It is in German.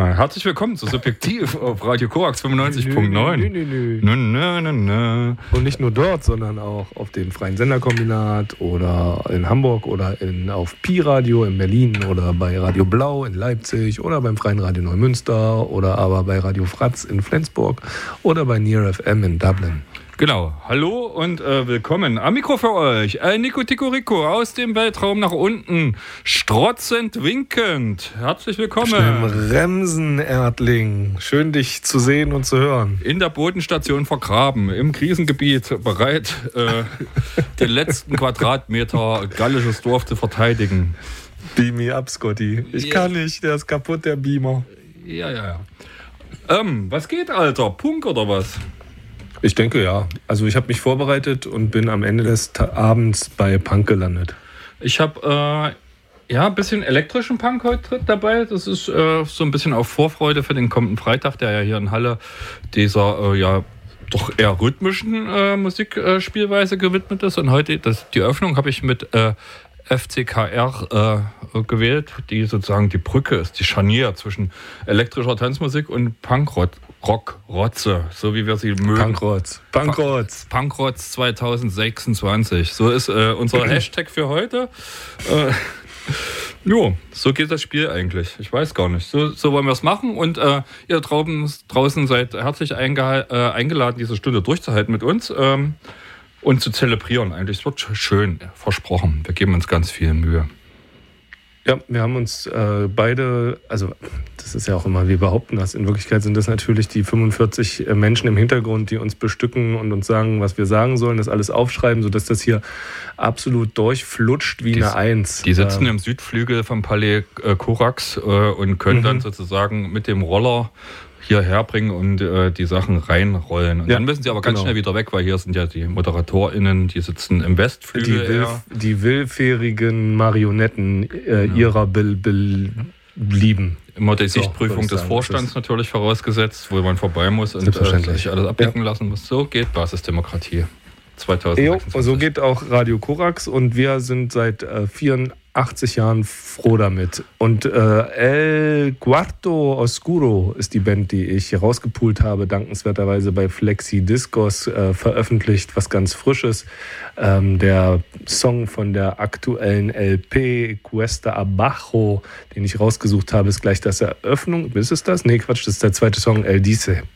Ja, herzlich willkommen zu Subjektiv auf Radio Korax 95.9. Und nicht nur dort, sondern auch auf dem Freien Senderkombinat oder in Hamburg oder auf Pi-Radio in Berlin oder bei Radio Blau in Leipzig oder beim Freien Radio Neumünster oder aber bei Radio Fratz in Flensburg oder bei Near FM in Dublin. Genau, hallo und willkommen. Am Mikro für euch, Nico Tico Rico aus dem Weltraum nach unten, strotzend winkend. Herzlich willkommen. Remsen, Erdling. Schön, dich zu sehen und zu hören. In der Bodenstation vergraben, im Krisengebiet, bereit, den letzten Quadratmeter gallisches Dorf zu verteidigen. Beam me up, Scotty. Ich kann nicht, der ist kaputt, der Beamer. Ja. Was geht, Alter? Punk oder was? Ich denke, ja. Also ich habe mich vorbereitet und bin am Ende des Abends bei Punk gelandet. Ich habe ein bisschen elektrischen Punk heute dabei. Das ist so ein bisschen auf Vorfreude für den kommenden Freitag, der ja hier in Halle dieser doch eher rhythmischen Musikspielweise gewidmet ist. Und heute, die Eröffnung habe ich mit FCKR gewählt, die sozusagen die Brücke ist, die Scharnier zwischen elektrischer Tanzmusik und Punkrock-Rotze, so wie wir sie mögen. Punkrotz 2026. So ist unser Hashtag für heute. So geht das Spiel eigentlich. Ich weiß gar nicht. So wollen wir es machen. Und ihr draußen seid herzlich eingeladen, diese Stunde durchzuhalten mit uns. Und zu zelebrieren eigentlich. Es wird schön, versprochen. Wir geben uns ganz viel Mühe. Ja, wir haben uns beide, also das ist ja auch immer, wir behaupten das, in Wirklichkeit sind das natürlich die 45 Menschen im Hintergrund, die uns bestücken und uns sagen, was wir sagen sollen, das alles aufschreiben, sodass das hier absolut durchflutscht wie eine Eins. Die sitzen im Südflügel vom Palais Korax und können dann sozusagen mit dem Roller hierher bringen und die Sachen reinrollen. Und dann müssen sie aber ganz schnell wieder weg, weil hier sind ja die ModeratorInnen, die sitzen im Westflügel. Die willfährigen Marionetten ihrer Belieben. Immer die Sichtprüfung des Vorstands natürlich vorausgesetzt, wo man vorbei muss und sich alles abdecken lassen muss. So geht Basisdemokratie 2026. So geht auch Radio Korax und wir sind seit 84 Jahren froh damit. Und El Cuarto Oscuro ist die Band, die ich rausgepoolt habe, dankenswerterweise bei Flexi Discos veröffentlicht, was ganz Frisches. Der Song von der aktuellen LP Cuesta Abajo, den ich rausgesucht habe, ist gleich das Eröffnung. Ist es das? Nee, Quatsch, das ist der zweite Song, El Dice.